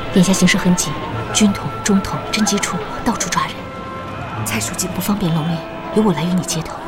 眼下形势很紧，军统、中统、侦缉处到处抓人。蔡书记不方便露面，由我来与你接头。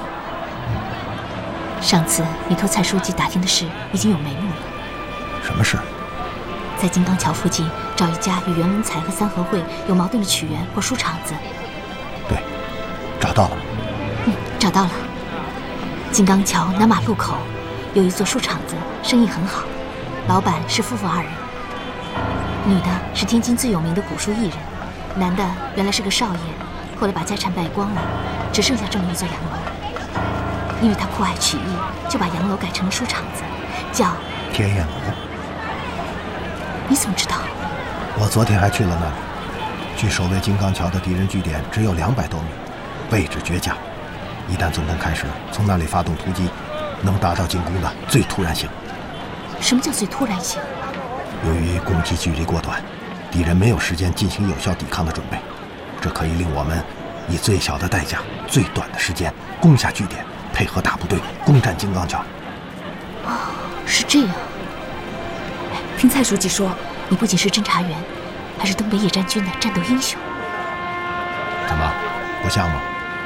上次你托蔡书记打听的事已经有眉目了。 什么事？ 在金刚桥附近找一家与袁文才和三合会有矛盾的曲园或书场子。 对，找到了。 找到了。金刚桥南马路口有一座书场子，生意很好，老板是夫妇2人，女的是天津最有名的古书艺人，男的原来是个少爷，后来把家产败光了，只剩下这么一座洋楼。因为他酷爱曲艺，就把洋楼改成了书场子，叫天燕楼。 你怎么知道？ 我昨天还去了那里。距守卫金刚桥的敌人据点只有200多米，位置绝佳。一旦总攻开始，从那里发动突击，能达到进攻的最突然性。 什么叫最突然性？ 由于攻击距离过短，敌人没有时间进行有效抵抗的准备，这可以令我们以最小的代价、最短的时间攻下据点，配合大部队攻占金刚桥。 是这样。听蔡书记说，你不仅是侦察员，还是东北野战军的战斗英雄。 怎么，不像吗？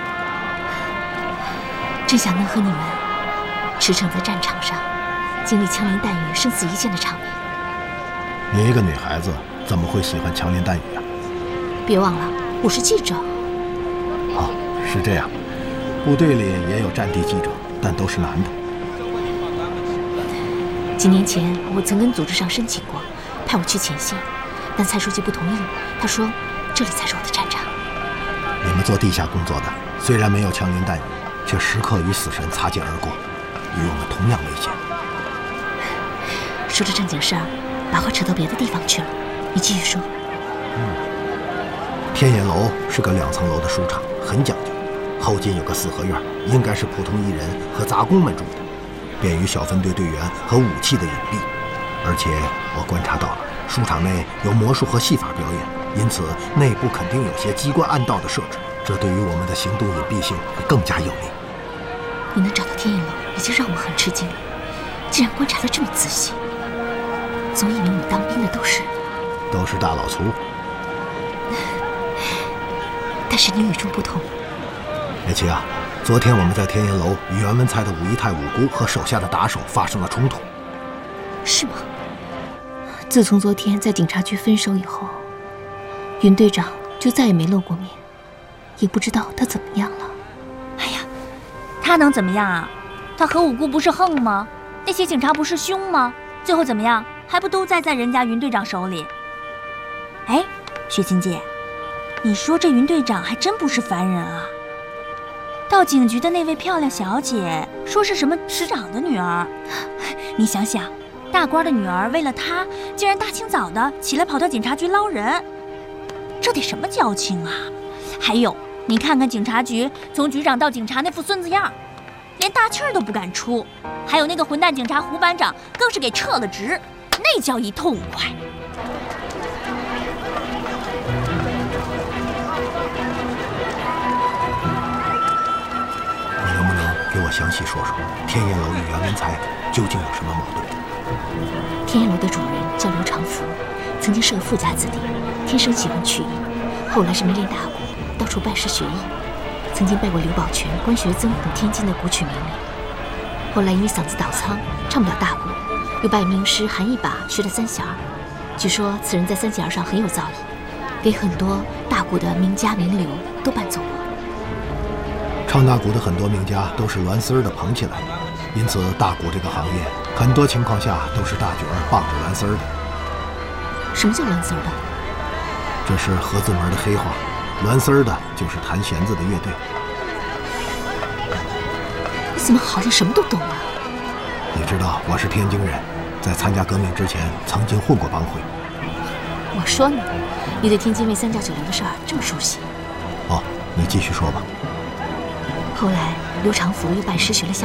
真想能和你们驰骋在战场上，经历枪林弹雨、生死一线的场面。 你一个女孩子怎么会喜欢枪林弹雨啊？ 别忘了，我是记者。 是这样。部队里也有战地记者，但都是男的。 几年前，我曾跟组织上申请过，派我去前线，但蔡书记不同意，他说这里才是我的战场。 你们做地下工作的，虽然没有枪林弹雨，却时刻与死神擦肩而过，与我们同样危险。 说着正经事儿，把话扯到别的地方去了，你继续说。 天野楼是个2层楼的书场，很讲究，后进有个4合院，应该是普通艺人和杂工们住的，便于小分队队员和武器的隐蔽。而且我观察到了，书场内有魔术和戏法表演，因此内部肯定有些机关暗道的设置，这对于我们的行动隐蔽性会更加有利。 你能找到天野楼已经让我很吃惊了，竟然观察得这么仔细。总以为你当兵的都是大老粗。 但是你与众不同。 梅琪啊，昨天我们在天野楼与袁文才的武一太五姑和手下的打手发生了冲突。 是吗？自从昨天在警察局分手以后，云队长就再也没露过面，也不知道他怎么样了。 哎呀，他能怎么样啊？他和五姑不是横吗？那些警察不是凶吗？最后怎么样？还不都在人家云队长手里？哎，雪琴姐，你说这云队长还真不是凡人啊！到警局的那位漂亮小姐说是什么师长的女儿，你想想，大官的女儿为了他，竟然大清早的起来跑到警察局捞人，这得什么交情啊！还有，你看看警察局从局长到警察那副孙子样，连大气儿都不敢出。还有那个混蛋警察胡班长，更是给撤了职，那叫一痛快。 你能不能给我详细说说天野楼与袁文才究竟有什么矛盾？ 天野楼的主人叫刘长福，曾经是个富家子弟，天生喜欢曲艺，后来是迷恋大鼓，到处拜师学艺，曾经拜过刘宝全、关学增等天津的古曲名伶。后来因为嗓子倒仓，唱不了大鼓，又拜名师韩一把学了三弦。据说此人在三弦上很有造诣，给很多大鼓的名家名流都伴奏过。 唱大鼓的很多名家都是栾丝儿的捧起来的，因此大鼓这个行业很多情况下都是大角儿傍着栾丝儿的。 什么叫栾丝儿的？ 这是河字门的黑话，栾丝儿的就是弹弦子的乐队。 你怎么好像什么都懂啊？ 你知道我是天津人，在参加革命之前曾经混过帮会。 我说呢，你对天津卫三教九流的事儿这么熟悉。 你继续说吧。 后来刘长福又拜师学了